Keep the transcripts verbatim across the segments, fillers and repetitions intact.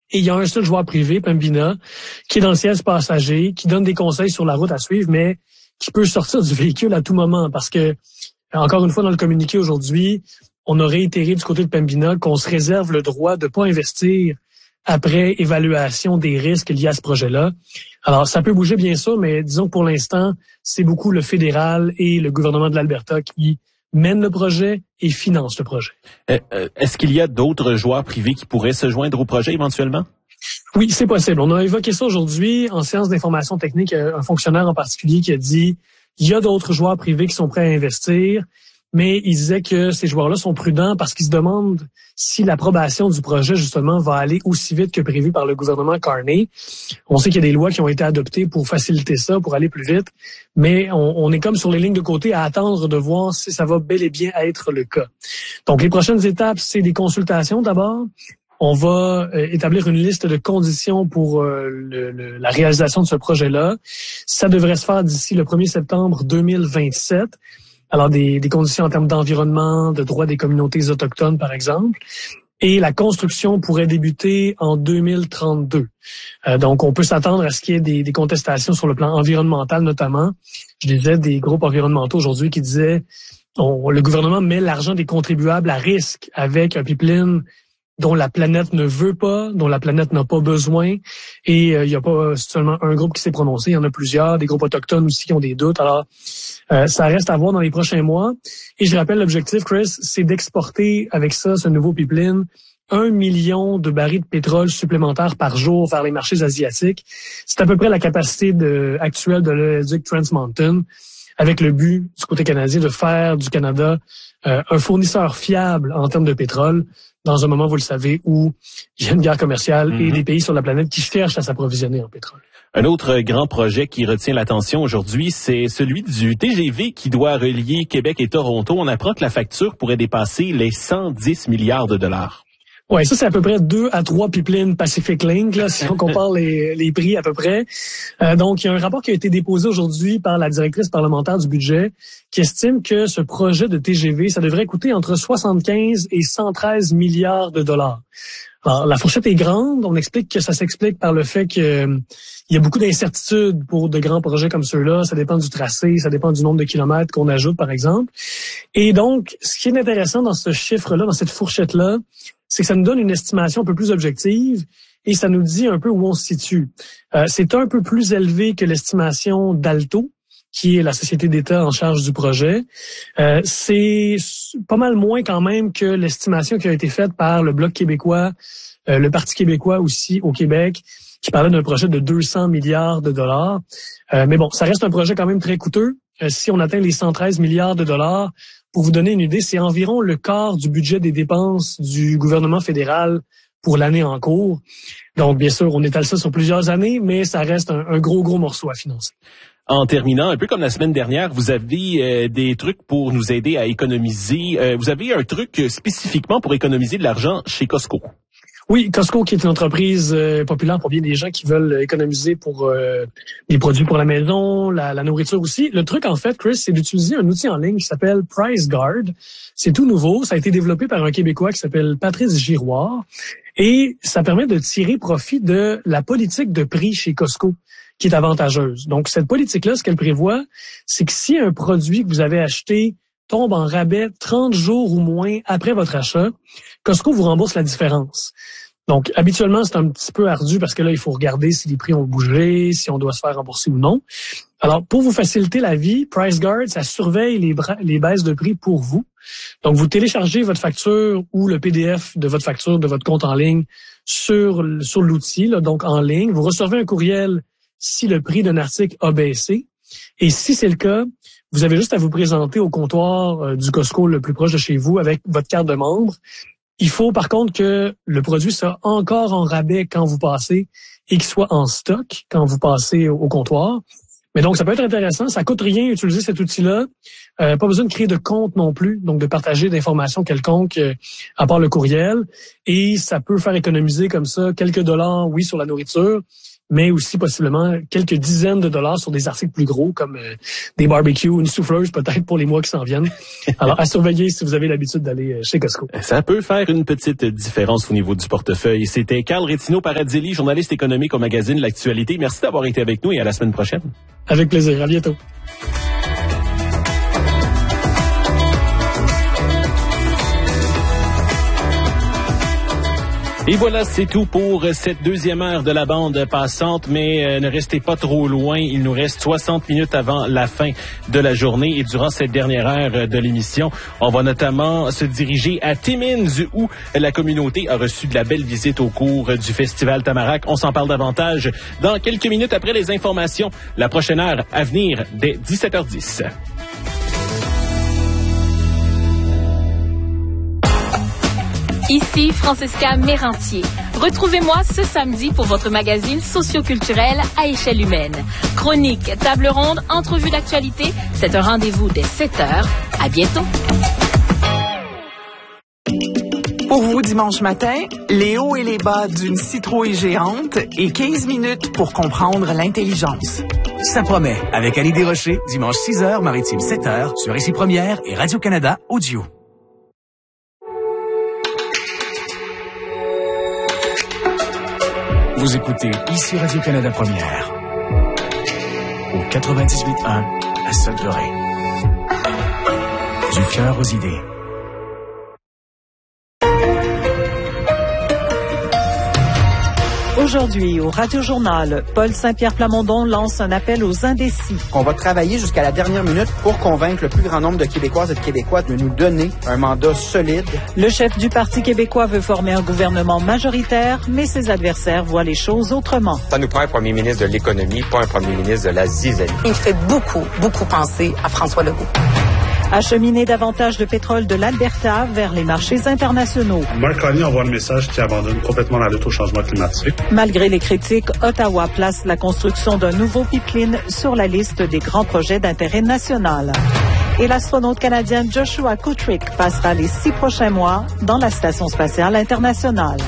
Et il y a un seul joueur privé, Pembina, qui est dans le siège passager, qui donne des conseils sur la route à suivre, mais qui peut sortir du véhicule à tout moment. Parce que, encore une fois, dans le communiqué aujourd'hui, on a réitéré du côté de Pembina qu'on se réserve le droit de pas investir après évaluation des risques liés à ce projet-là. Alors, ça peut bouger bien sûr, mais disons que pour l'instant, c'est beaucoup le fédéral et le gouvernement de l'Alberta qui mènent le projet et financent le projet. Euh, est-ce qu'il y a d'autres joueurs privés qui pourraient se joindre au projet éventuellement? Oui, c'est possible. On a évoqué ça aujourd'hui en séance d'information technique. Un fonctionnaire en particulier qui a dit il y a d'autres joueurs privés qui sont prêts à investir, mais il disait que ces joueurs-là sont prudents parce qu'ils se demandent si l'approbation du projet, justement, va aller aussi vite que prévu par le gouvernement Carney. On sait qu'il y a des lois qui ont été adoptées pour faciliter ça, pour aller plus vite, mais on, on est comme sur les lignes de côté à attendre de voir si ça va bel et bien être le cas. Donc, les prochaines étapes, c'est des consultations d'abord. On va euh, établir une liste de conditions pour euh, le, le, la réalisation de ce projet-là. Ça devrait se faire d'ici le premier septembre deux mille vingt-sept. Alors, des, des conditions en termes d'environnement, de droits des communautés autochtones, par exemple. Et la construction pourrait débuter en deux mille trente-deux. Euh, donc, on peut s'attendre à ce qu'il y ait des, des contestations sur le plan environnemental, notamment. Je disais des groupes environnementaux aujourd'hui qui disaient on, le gouvernement met l'argent des contribuables à risque avec un pipeline dont la planète ne veut pas, dont la planète n'a pas besoin. Et il euh, n'y a pas seulement un groupe qui s'est prononcé, il y en a plusieurs, des groupes autochtones aussi qui ont des doutes. Alors, euh, ça reste à voir dans les prochains mois. Et je rappelle, l'objectif, Chris, c'est d'exporter avec ça, ce nouveau pipeline, un million de barils de pétrole supplémentaires par jour vers les marchés asiatiques. C'est à peu près la capacité de, actuelle de l'oléoduc Trans Mountain, avec le but du côté canadien de faire du Canada euh, un fournisseur fiable en termes de pétrole, dans un moment, vous le savez, où il y a une guerre commerciale mm-hmm. et des pays sur la planète qui cherchent à s'approvisionner en pétrole. Un autre grand projet qui retient l'attention aujourd'hui, c'est celui du T G V qui doit relier Québec et Toronto. On apprend que la facture pourrait dépasser les cent dix milliards de dollars. Ouais, ça c'est à peu près deux à trois pipelines Pacific Link, là, si on compare les, les prix à peu près. Euh, donc, il y a un rapport qui a été déposé aujourd'hui par la directrice parlementaire du budget qui estime que ce projet de T G V, ça devrait coûter entre soixante-quinze et cent treize milliards de dollars. Alors, la fourchette est grande. On explique que ça s'explique par le fait que euh, il y a beaucoup d'incertitudes pour de grands projets comme ceux-là. Ça dépend du tracé, ça dépend du nombre de kilomètres qu'on ajoute, par exemple. Et donc, ce qui est intéressant dans ce chiffre-là, dans cette fourchette-là, c'est que ça nous donne une estimation un peu plus objective et ça nous dit un peu où on se situe. Euh, c'est un peu plus élevé que l'estimation d'Alto, qui est la société d'État en charge du projet. Euh, c'est pas mal moins quand même que l'estimation qui a été faite par le Bloc québécois, euh, le Parti québécois aussi au Québec, qui parlait d'un projet de deux cents milliards de dollars. Euh, mais bon, ça reste un projet quand même très coûteux. Euh, si on atteint les cent treize milliards de dollars, pour vous donner une idée, c'est environ le quart du budget des dépenses du gouvernement fédéral pour l'année en cours. Donc, bien sûr, on étale ça sur plusieurs années, mais ça reste un, un gros, gros morceau à financer. En terminant, un peu comme la semaine dernière, vous avez euh, des trucs pour nous aider à économiser. Euh, vous avez un truc spécifiquement pour économiser de l'argent chez Costco. Oui, Costco, qui est une entreprise euh, populaire pour bien des gens qui veulent économiser pour euh, les produits pour la maison, la, la nourriture aussi. Le truc, en fait, Chris, c'est d'utiliser un outil en ligne qui s'appelle Price Guard. C'est tout nouveau. Ça a été développé par un Québécois qui s'appelle Patrice Giroir. Et ça permet de tirer profit de la politique de prix chez Costco, qui est avantageuse. Donc, cette politique-là, ce qu'elle prévoit, c'est que si un produit que vous avez acheté tombe en rabais trente jours ou moins après votre achat, Costco vous rembourse la différence. Donc, habituellement, c'est un petit peu ardu parce que là, il faut regarder si les prix ont bougé, si on doit se faire rembourser ou non. Alors, pour vous faciliter la vie, Price Guard, ça surveille les, bra- les baisses de prix pour vous. Donc, vous téléchargez votre facture ou le P D F de votre facture, de votre compte en ligne sur, sur l'outil, là, donc en ligne. Vous recevez un courriel si le prix d'un article a baissé. Et si c'est le cas, vous avez juste à vous présenter au comptoir euh, du Costco le plus proche de chez vous avec votre carte de membre. Il faut par contre que le produit soit encore en rabais quand vous passez et qu'il soit en stock quand vous passez au, au comptoir. Mais donc, ça peut être intéressant. Ça coûte rien utiliser cet outil-là. Euh, pas besoin de créer de compte non plus, donc de partager d'informations quelconques euh, à part le courriel. Et ça peut faire économiser comme ça quelques dollars, oui, sur la nourriture, mais aussi possiblement quelques dizaines de dollars sur des articles plus gros comme euh, des barbecues, une souffleuse peut-être pour les mois qui s'en viennent. Alors, à surveiller si vous avez l'habitude d'aller chez Costco. Ça peut faire une petite différence au niveau du portefeuille. C'était Carl Retino-Paradilli, journaliste économique au magazine L'Actualité. Merci d'avoir été avec nous et à la semaine prochaine. Avec plaisir. À bientôt. Et voilà, c'est tout pour cette deuxième heure de la bande passante, mais euh, ne restez pas trop loin. Il nous reste soixante minutes avant la fin de la journée et durant cette dernière heure de l'émission, on va notamment se diriger à Timmins où la communauté a reçu de la belle visite au cours du Festival Tamarack. On s'en parle davantage dans quelques minutes après les informations. La prochaine heure à venir dès dix-sept heures dix. Ici Francesca Mérentier. Retrouvez-moi ce samedi pour votre magazine socioculturel à échelle humaine. Chronique, table ronde, entrevue d'actualité. C'est un rendez-vous dès sept heures. À bientôt. Pour vous, dimanche matin, les hauts et les bas d'une citrouille géante et quinze minutes pour comprendre l'intelligence. Ça promet, avec Annie Desrochers, dimanche six heures, maritime sept heures, sur Ici Première et Radio-Canada Audio. Vous écoutez Ici Radio-Canada Première, au quatre-vingt-dix-huit un à Sudbury. Du cœur aux idées. Aujourd'hui, au Radio-Journal, Paul Saint-Pierre Plamondon lance un appel aux indécis. On va travailler jusqu'à la dernière minute pour convaincre le plus grand nombre de Québécoises et de Québécois de nous donner un mandat solide. Le chef du Parti québécois veut former un gouvernement majoritaire, mais ses adversaires voient les choses autrement. Ça nous prend un premier ministre de l'économie, pas un premier ministre de la zizanie. Il fait beaucoup, beaucoup penser à François Legault. Acheminer davantage de pétrole de l'Alberta vers les marchés internationaux. Mark Carney envoie le message qui abandonne complètement la lutte au changement climatique. Malgré les critiques, Ottawa place la construction d'un nouveau pipeline sur la liste des grands projets d'intérêt national. Et l'astronaute canadien Joshua Kutrick passera les six prochains mois dans la Station spatiale internationale.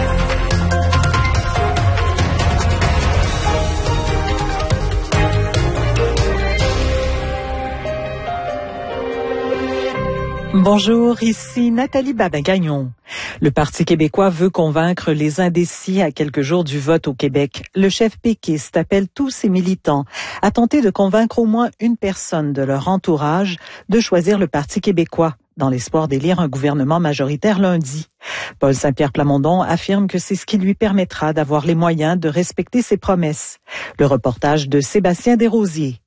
Bonjour, ici Nathalie Babin-Gagnon. Le Parti québécois veut convaincre les indécis à quelques jours du vote au Québec. Le chef péquiste appelle tous ses militants à tenter de convaincre au moins une personne de leur entourage de choisir le Parti québécois dans l'espoir d'élire un gouvernement majoritaire lundi. Paul Saint-Pierre Plamondon affirme que c'est ce qui lui permettra d'avoir les moyens de respecter ses promesses. Le reportage de Sébastien Desrosiers.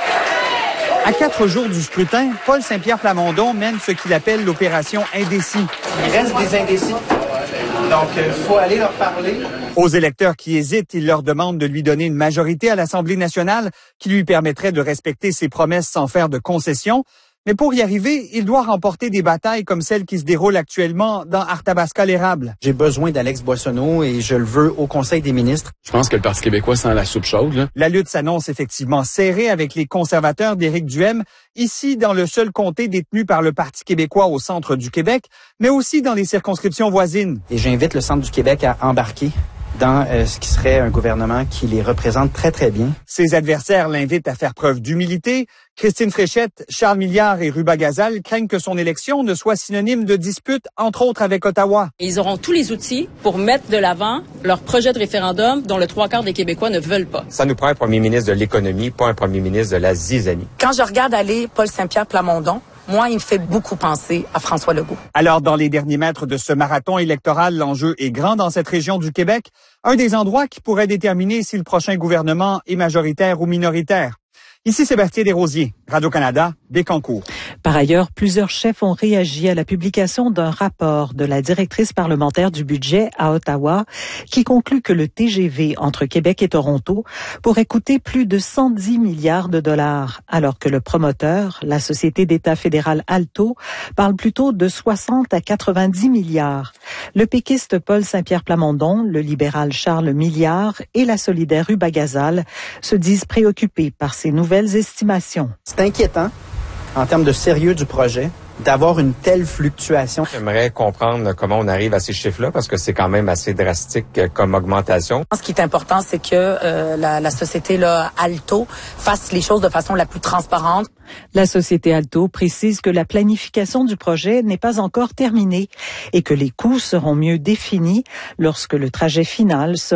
À quatre jours du scrutin, Paul Saint-Pierre Plamondon mène ce qu'il appelle l'opération indécis. Il reste des indécis, donc il faut aller leur parler. Aux électeurs qui hésitent, il leur demande de lui donner une majorité à l'Assemblée nationale qui lui permettrait de respecter ses promesses sans faire de concessions. Mais pour y arriver, il doit remporter des batailles comme celle qui se déroule actuellement dans Arthabasca-l'Érable. J'ai besoin d'Alex Boissonneau et je le veux au Conseil des ministres. Je pense que le Parti québécois sent la soupe chaude, là. La lutte s'annonce effectivement serrée avec les conservateurs d'Éric Duhaime, ici dans le seul comté détenu par le Parti québécois au centre du Québec, mais aussi dans les circonscriptions voisines. Et j'invite le centre du Québec à embarquer dans euh, ce qui serait un gouvernement qui les représente très, très bien. Ses adversaires l'invitent à faire preuve d'humilité. Christine Fréchette, Charles Milliard et Ruba Gazal craignent que son élection ne soit synonyme de dispute, entre autres avec Ottawa. Ils auront tous les outils pour mettre de l'avant leur projet de référendum dont le trois quarts des Québécois ne veulent pas. Ça nous prend un premier ministre de l'économie, pas un premier ministre de la zizanie. Quand je regarde aller Paul Saint-Pierre Plamondon, moi, il me fait beaucoup penser à François Legault. Alors, dans les derniers mètres de ce marathon électoral, l'enjeu est grand dans cette région du Québec, un des endroits qui pourrait déterminer si le prochain gouvernement est majoritaire ou minoritaire. Ici Sébastien Desrosiers, Radio-Canada, Bécancour. Par ailleurs, plusieurs chefs ont réagi à la publication d'un rapport de la directrice parlementaire du budget à Ottawa qui conclut que le T G V entre Québec et Toronto pourrait coûter plus de cent dix milliards de dollars, alors que le promoteur, la société d'État fédérale Alto, parle plutôt de soixante à quatre-vingt-dix milliards. Le péquiste Paul Saint-Pierre Plamondon, le libéral Charles Milliard et la solidaire Ruba Gazal se disent préoccupés par ces nouvelles estimations. C'est inquiétant en termes de sérieux du projet d'avoir une telle fluctuation. J'aimerais comprendre comment on arrive à ces chiffres-là parce que c'est quand même assez drastique comme augmentation. Ce qui est important, c'est que euh, la, la société là, Alto fasse les choses de façon la plus transparente. La société Alto précise que la planification du projet n'est pas encore terminée et que les coûts seront mieux définis lorsque le trajet final sera